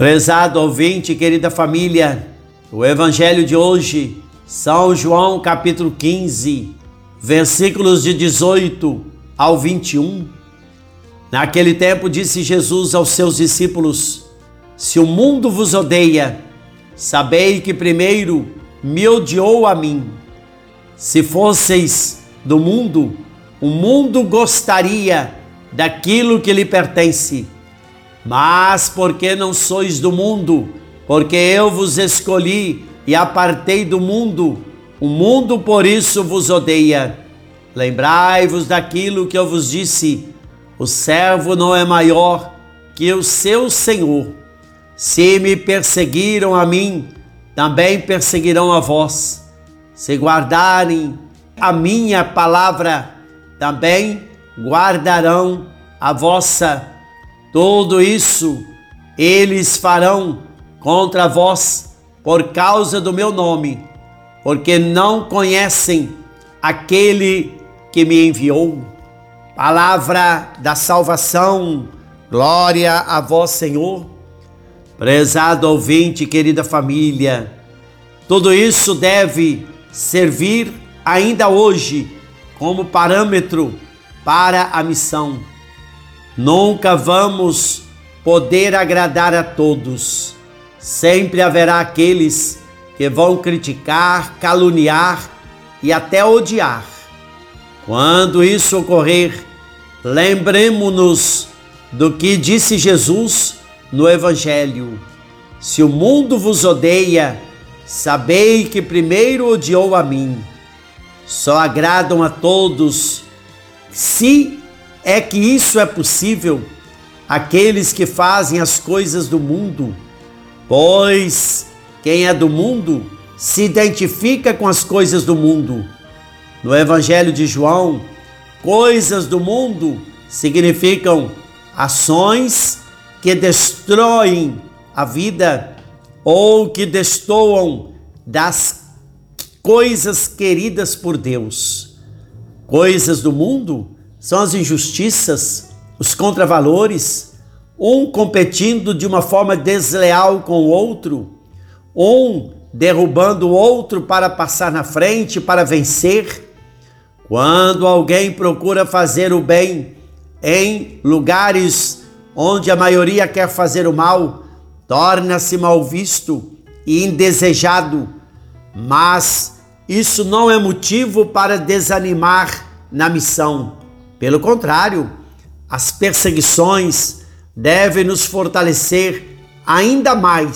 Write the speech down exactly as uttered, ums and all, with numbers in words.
Prezado ouvinte, querida família, o Evangelho de hoje, São João capítulo quinze, versículos de dezoito ao vinte e um. Naquele tempo disse Jesus aos seus discípulos: se o mundo vos odeia, sabei que primeiro me odiou a mim. Se fosseis do mundo, o mundo gostaria daquilo que lhe pertence. Mas porque não sois do mundo, porque eu vos escolhi e apartei do mundo, o mundo por isso vos odeia. Lembrai-vos daquilo que eu vos disse: o servo não é maior que o seu senhor. Se me perseguiram a mim, também perseguirão a vós. Se guardarem a minha palavra, também guardarão a vossa. Tudo isso eles farão contra vós por causa do meu nome, porque não conhecem aquele que me enviou. Palavra da salvação, glória a vós, Senhor. Prezado ouvinte, querida família, tudo isso deve servir ainda hoje como parâmetro para a missão. Nunca vamos poder agradar a todos. Sempre haverá aqueles que vão criticar, caluniar e até odiar. Quando isso ocorrer, lembremos-nos do que disse Jesus no Evangelho: se o mundo vos odeia, sabei que primeiro odiou a mim. Só agradam a todos, se é que isso é possível, aqueles que fazem as coisas do mundo, pois quem é do mundo se identifica com as coisas do mundo. No Evangelho de João, coisas do mundo significam ações que destroem a vida ou que destoam das coisas queridas por Deus. Coisas do mundo são as injustiças, os contravalores, um competindo de uma forma desleal com o outro, um derrubando o outro para passar na frente, para vencer. Quando alguém procura fazer o bem em lugares onde a maioria quer fazer o mal, torna-se mal visto e indesejado. Mas isso não é motivo para desanimar na missão. Pelo contrário, as perseguições devem nos fortalecer ainda mais